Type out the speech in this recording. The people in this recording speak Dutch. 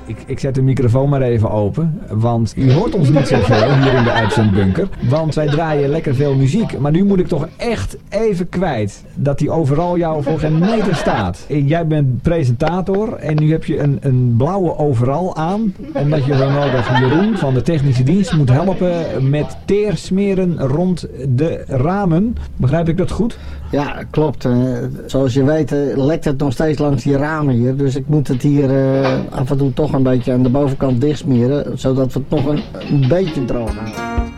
Ik zet de microfoon maar even open, want u hoort ons niet zoveel hier in de uitzendbunker. Want wij draaien lekker veel muziek. Maar nu moet ik toch echt even kwijt dat die overal jou voor geen meter staat. Jij bent presentator en nu heb je een blauwe overal aan. Omdat je zo nodig Jeroen van de technische dienst moet helpen met teersmeren rond de ramen. Begrijp ik dat goed? Ja, klopt. Zoals je weet lekt het nog steeds langs die ramen hier. Dus ik moet het hier af en toe toch een beetje aan de bovenkant dichtsmeren. Zodat we het nog een beetje droog houden.